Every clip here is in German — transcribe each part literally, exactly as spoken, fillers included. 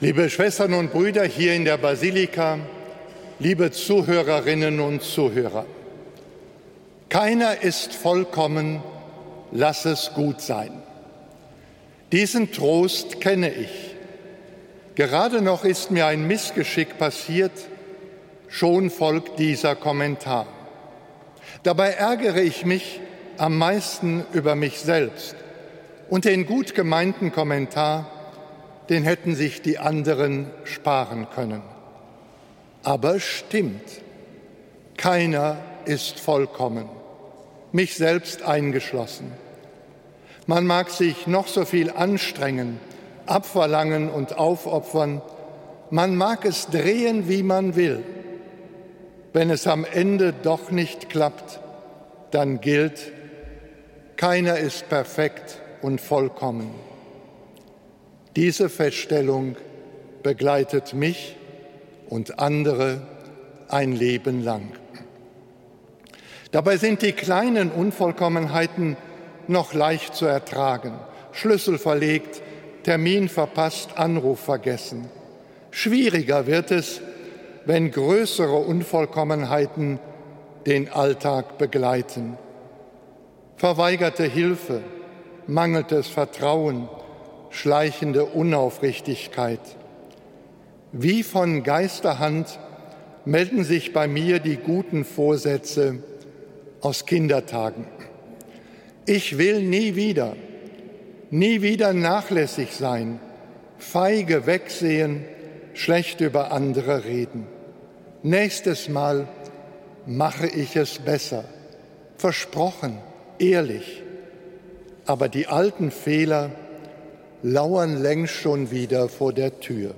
Liebe Schwestern und Brüder hier in der Basilika, liebe Zuhörerinnen und Zuhörer, keiner ist vollkommen, lass es gut sein. Diesen Trost kenne ich. Gerade noch ist mir ein Missgeschick passiert, schon folgt dieser Kommentar. Dabei ärgere ich mich am meisten über mich selbst und den gut gemeinten Kommentar, den hätten sich die anderen sparen können. Aber es stimmt, keiner ist vollkommen, mich selbst eingeschlossen. Man mag sich noch so viel anstrengen, abverlangen und aufopfern, man mag es drehen, wie man will. Wenn es am Ende doch nicht klappt, dann gilt, keiner ist perfekt und vollkommen. Diese Feststellung begleitet mich und andere ein Leben lang. Dabei sind die kleinen Unvollkommenheiten noch leicht zu ertragen. Schlüssel verlegt, Termin verpasst, Anruf vergessen. Schwieriger wird es, wenn größere Unvollkommenheiten den Alltag begleiten. Verweigerte Hilfe, mangelndes Vertrauen, schleichende Unaufrichtigkeit. Wie von Geisterhand melden sich bei mir die guten Vorsätze aus Kindertagen. Ich will nie wieder, nie wieder nachlässig sein, feige wegsehen, schlecht über andere reden. Nächstes Mal mache ich es besser, versprochen, ehrlich. Aber die alten Fehler lauern längst schon wieder vor der Tür.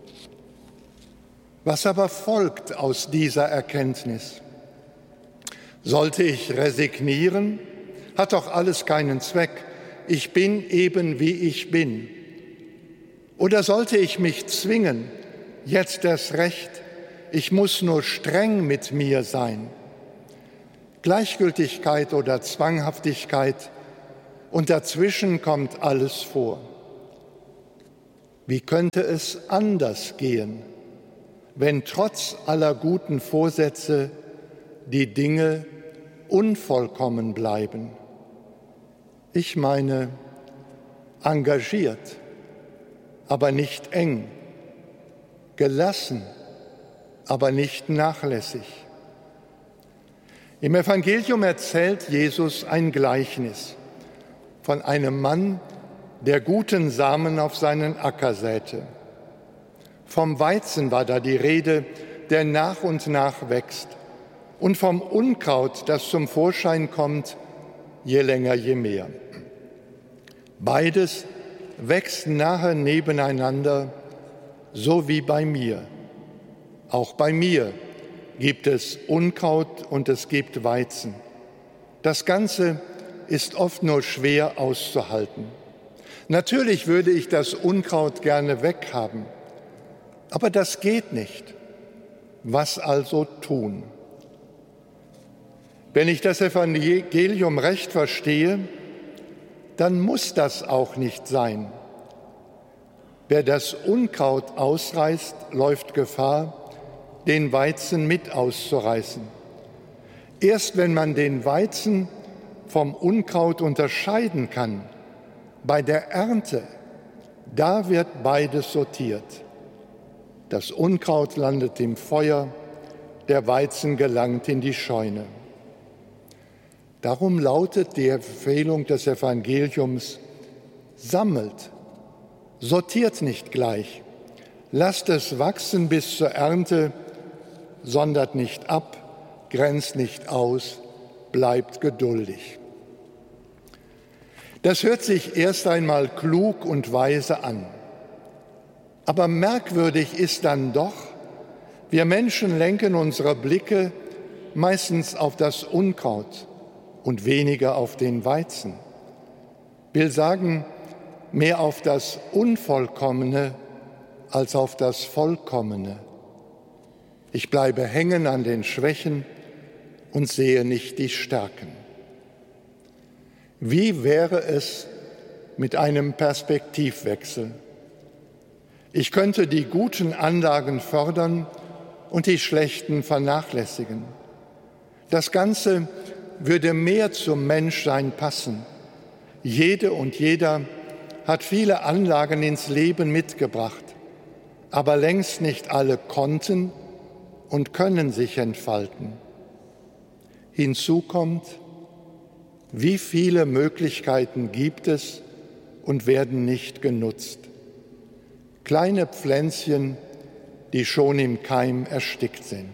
Was aber folgt aus dieser Erkenntnis? Sollte ich resignieren? Hat doch alles keinen Zweck. Ich bin eben, wie ich bin. Oder sollte ich mich zwingen, jetzt erst recht, ich muss nur streng mit mir sein? Gleichgültigkeit oder Zwanghaftigkeit, und dazwischen kommt alles vor. Wie könnte es anders gehen, wenn trotz aller guten Vorsätze die Dinge unvollkommen bleiben? Ich meine, engagiert, aber nicht eng, gelassen, aber nicht nachlässig. Im Evangelium erzählt Jesus ein Gleichnis von einem Mann, der guten Samen auf seinen Acker säte. Vom Weizen war da die Rede, der nach und nach wächst, und vom Unkraut, das zum Vorschein kommt, je länger, je mehr. Beides wächst nahe nebeneinander, so wie bei mir. Auch bei mir gibt es Unkraut und es gibt Weizen. Das Ganze ist oft nur schwer auszuhalten. Natürlich würde ich das Unkraut gerne weghaben, aber das geht nicht. Was also tun? Wenn ich das Evangelium recht verstehe, dann muss das auch nicht sein. Wer das Unkraut ausreißt, läuft Gefahr, den Weizen mit auszureißen. Erst wenn man den Weizen vom Unkraut unterscheiden kann, bei der Ernte, da wird beides sortiert. Das Unkraut landet im Feuer, der Weizen gelangt in die Scheune. Darum lautet die Empfehlung des Evangeliums: sammelt, sortiert nicht gleich, lasst es wachsen bis zur Ernte, sondert nicht ab, grenzt nicht aus, bleibt geduldig. Das hört sich erst einmal klug und weise an. Aber merkwürdig ist dann doch, wir Menschen lenken unsere Blicke meistens auf das Unkraut und weniger auf den Weizen. Will sagen, mehr auf das Unvollkommene als auf das Vollkommene. Ich bleibe hängen an den Schwächen und sehe nicht die Stärken. Wie wäre es mit einem Perspektivwechsel? Ich könnte die guten Anlagen fördern und die schlechten vernachlässigen. Das Ganze würde mehr zum Menschsein passen. Jede und jeder hat viele Anlagen ins Leben mitgebracht, aber längst nicht alle konnten und können sich entfalten. Hinzu kommt, wie viele Möglichkeiten gibt es und werden nicht genutzt. Kleine Pflänzchen, die schon im Keim erstickt sind.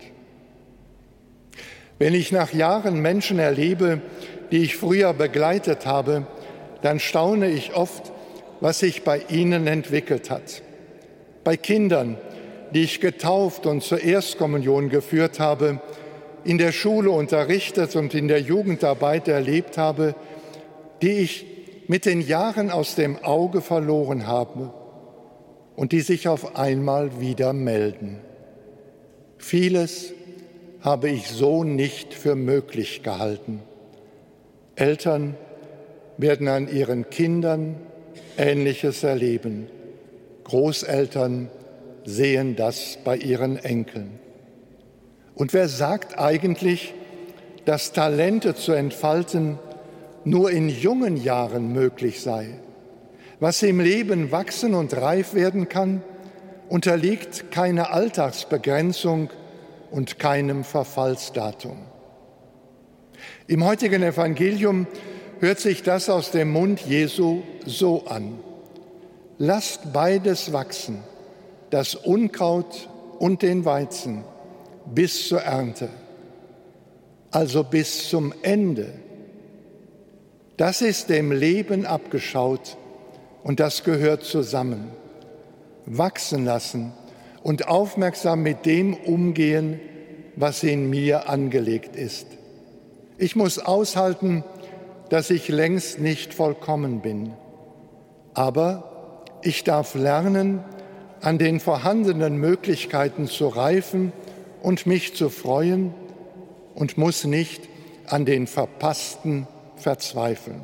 Wenn ich nach Jahren Menschen erlebe, die ich früher begleitet habe, dann staune ich oft, was sich bei ihnen entwickelt hat. Bei Kindern, die ich getauft und zur Erstkommunion geführt habe, in der Schule unterrichtet und in der Jugendarbeit erlebt habe, die ich mit den Jahren aus dem Auge verloren habe und die sich auf einmal wieder melden. Vieles habe ich so nicht für möglich gehalten. Eltern werden an ihren Kindern Ähnliches erleben. Großeltern sehen das bei ihren Enkeln. Und wer sagt eigentlich, dass Talente zu entfalten nur in jungen Jahren möglich sei? Was im Leben wachsen und reif werden kann, unterliegt keiner Alltagsbegrenzung und keinem Verfallsdatum. Im heutigen Evangelium hört sich das aus dem Mund Jesu so an: Lasst beides wachsen, das Unkraut und den Weizen, bis zur Ernte, also bis zum Ende. Das ist dem Leben abgeschaut und das gehört zusammen. Wachsen lassen und aufmerksam mit dem umgehen, was in mir angelegt ist. Ich muss aushalten, dass ich längst nicht vollkommen bin. Aber ich darf lernen, an den vorhandenen Möglichkeiten zu reifen und mich zu freuen und muss nicht an den Verpassten verzweifeln.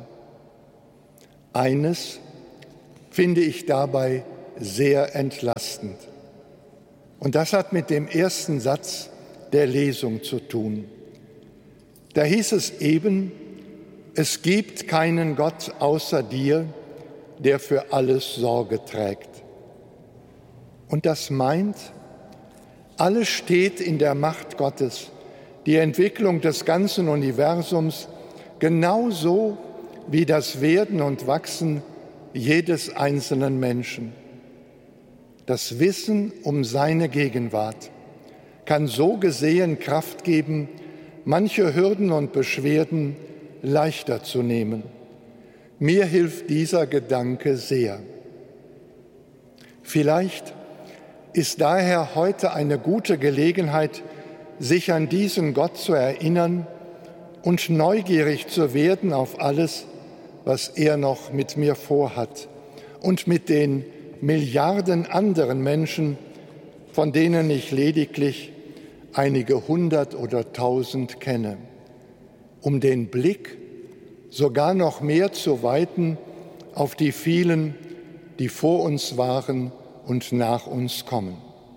Eines finde ich dabei sehr entlastend. Und das hat mit dem ersten Satz der Lesung zu tun. Da hieß es eben: Es gibt keinen Gott außer dir, der für alles Sorge trägt. Und das meint, alles steht in der Macht Gottes, die Entwicklung des ganzen Universums, genauso wie das Werden und Wachsen jedes einzelnen Menschen. Das Wissen um seine Gegenwart kann so gesehen Kraft geben, manche Hürden und Beschwerden leichter zu nehmen. Mir hilft dieser Gedanke sehr. Vielleicht ist daher heute eine gute Gelegenheit, sich an diesen Gott zu erinnern und neugierig zu werden auf alles, was er noch mit mir vorhat und mit den Milliarden anderen Menschen, von denen ich lediglich einige hundert oder tausend kenne, um den Blick sogar noch mehr zu weiten auf die vielen, die vor uns waren und nach uns kommen.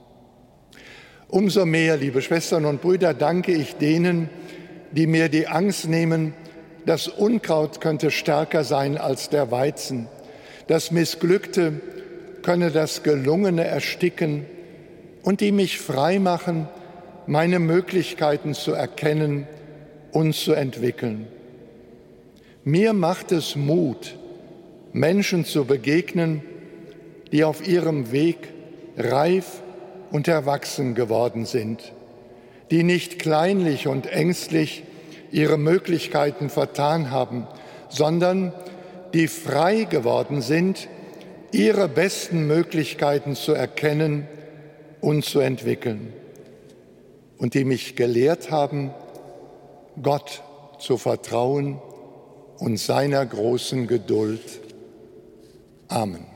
Umso mehr, liebe Schwestern und Brüder, danke ich denen, die mir die Angst nehmen, das Unkraut könnte stärker sein als der Weizen, das Missglückte könne das Gelungene ersticken, und die mich frei machen, meine Möglichkeiten zu erkennen und zu entwickeln. Mir macht es Mut, Menschen zu begegnen, die auf ihrem Weg reif und erwachsen geworden sind, die nicht kleinlich und ängstlich ihre Möglichkeiten vertan haben, sondern die frei geworden sind, ihre besten Möglichkeiten zu erkennen und zu entwickeln, und die mich gelehrt haben, Gott zu vertrauen und seiner großen Geduld. Amen.